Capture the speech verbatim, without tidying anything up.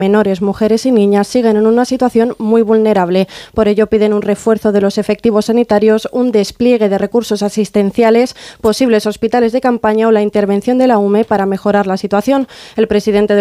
menores, mujeres y niñas siguen en una situación muy vulnerable. Por ello piden un refuerzo de los efectivos sanitarios, un despliegue de recursos asistenciales, posibles hospitales de campaña o la intervención de la U M E para mejorar la situación. El presidente de